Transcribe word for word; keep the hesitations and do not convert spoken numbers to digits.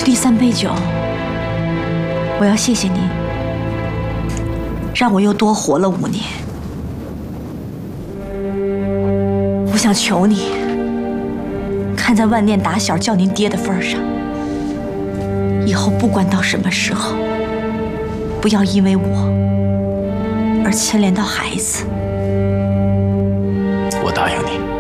这第三杯酒，我要谢谢你，让我又多活了五年。我想求你，看在万念打小叫您爹的份上，以后不管到什么时候，不要因为我而牵连到孩子。 我答应你。